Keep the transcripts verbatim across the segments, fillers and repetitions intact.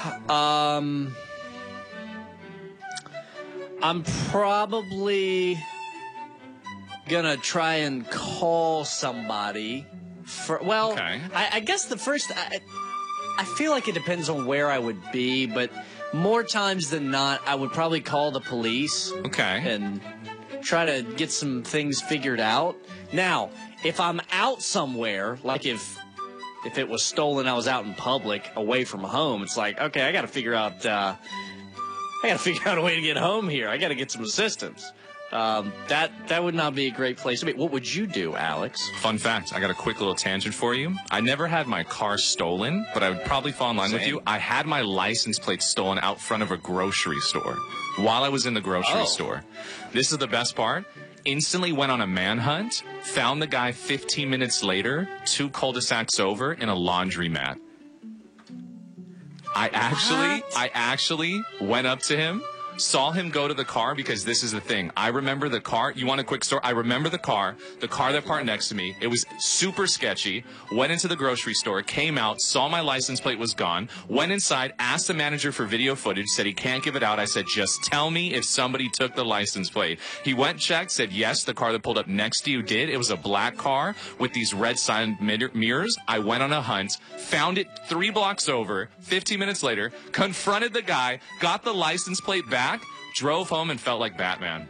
Um, I'm probably gonna try and call somebody for. Well, okay. I, I guess the first. I, I feel like it depends on where I would be, but more times than not, I would probably call the police. Okay. And try to get some things figured out. Now, if I'm out somewhere, like if if it was stolen, I was out in public, away from home, it's like, okay, I got to figure out, uh, I got to figure out a way to get home here. I got to get some assistance. Um, that that would not be a great place to be. What would you do, Alex? Fun fact, I got a quick little tangent for you. I never had my car stolen, but I would probably fall in line Same. with you. I had my license plate stolen out front of a grocery store while I was in the grocery Oh. store. This is the best part. Instantly went on a manhunt, found the guy fifteen minutes later, two cul-de-sacs over, in a laundromat. I actually, What? I actually went up to him, saw him go to the car, because this is the thing. I remember the car. You want a quick story? I remember the car, the car that parked next to me. It was super sketchy. Went into the grocery store, came out, saw my license plate was gone, went inside, asked the manager for video footage, said he can't give it out. I said, just tell me if somebody took the license plate. He went, checked, said, yes, the car that pulled up next to you did. It was a black car with these red side mirrors. I went on a hunt, found it three blocks over, fifteen minutes later, confronted the guy, got the license plate back, drove home, and felt like Batman.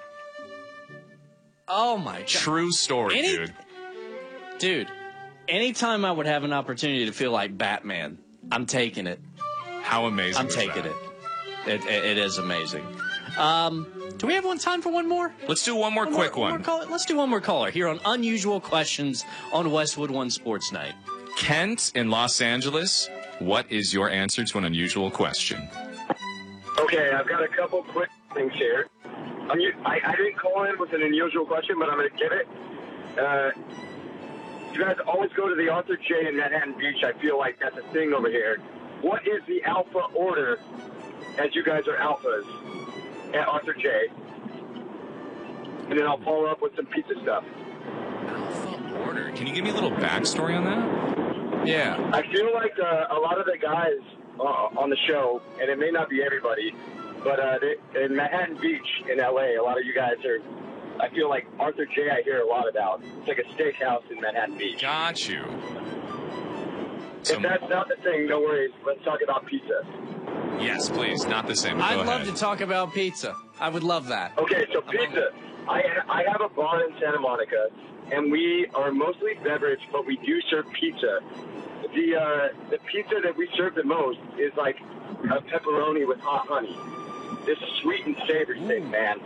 Oh, my God. True story, Any- dude. Dude, anytime I would have an opportunity to feel like Batman, I'm taking it. How amazing I'm was taking that? it. It, it. It is amazing. Um, do we have one time for one more? Let's do one more One quick more, one. more caller? Let's do one more caller here on Unusual Questions on Westwood One Sports Night. Kent in Los Angeles, what is your answer to an unusual question? Okay, I've got a couple quick things here. I'm, I, I didn't call in with an unusual question, but I'm going to give it. Uh, you guys always go to the Arthur J in Manhattan Beach. I feel like that's a thing over here. What is the alpha order as you guys are alphas at Arthur J? And then I'll follow up with some pizza stuff. Alpha order. Can you give me a little backstory on that? Yeah. I feel like uh, a lot of the guys uh, on the show, and it may not be everybody, but uh, they, in Manhattan Beach in L A, a lot of you guys are, I feel like Arthur J I hear a lot about. It's like a steakhouse in Manhattan Beach. Got you. So, If that's not the thing, no worries. Let's talk about pizza. yes, please. Not the same. Go I'd love ahead. to talk about pizza. I would love that. Okay, so pizza. I, I have a bar in Santa Monica, and we are mostly beverage, but we do serve pizza. The uh, the pizza that we serve the most is like a pepperoni with hot honey. This sweet and savory thing, man.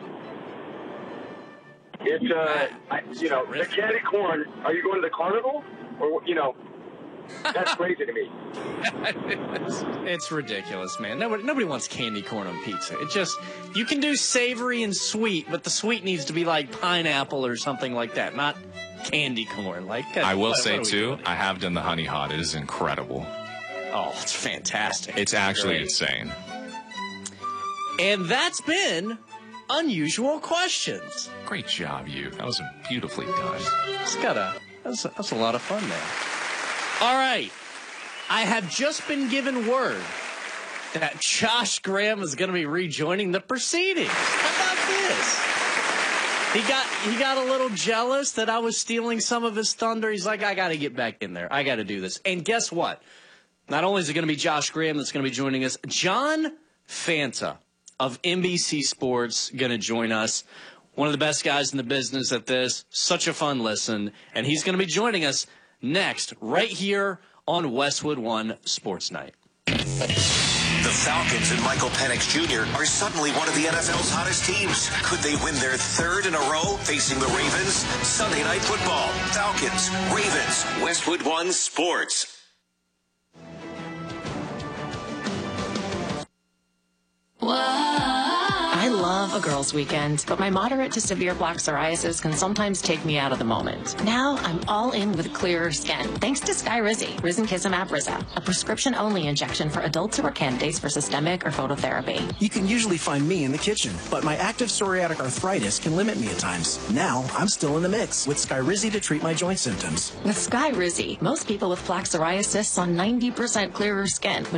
It's, uh, I, you know, the candy corn, are you going to the carnival? Or, you know, that's crazy to me. It's ridiculous, man. Nobody, nobody wants candy corn on pizza. It just, you can do savory and sweet, but the sweet needs to be like pineapple or something like that, not candy corn. Like I will what- say, what are we too, doing? I have done the honey hot. It is incredible. Oh, it's fantastic. It's actually Great. insane. And that's been Unusual Questions. Great job, you. That was beautifully done. It's got a, that's a, that's a lot of fun there. All right. I have just been given word that Josh Graham is going to be rejoining the proceedings. How about this? He got he got a little jealous that I was stealing some of his thunder. He's like, I got to get back in there. I got to do this. And guess what? Not only is it going to be Josh Graham that's going to be joining us, John Fanta of N B C Sports going to join us. One of the best guys in the business at this. Such a fun listen. And he's going to be joining us next, right here on Westwood One Sports Night. The Falcons and Michael Penix Junior are suddenly one of the N F L's hottest teams. Could they win their third in a row facing the Ravens? Sunday Night Football. Falcons, Ravens, Westwood One Sports. I love a girls' weekend, but my moderate to severe plaque psoriasis can sometimes take me out of the moment. Now I'm all in with clearer skin, thanks to Skyrizi, Risankizumab Riza, a prescription-only injection for adults who are candidates for systemic or phototherapy. You can usually find me in the kitchen, but my active psoriatic arthritis can limit me at times. Now I'm still in the mix with Skyrizi to treat my joint symptoms. With Skyrizi, most people with plaque psoriasis saw ninety percent clearer skin,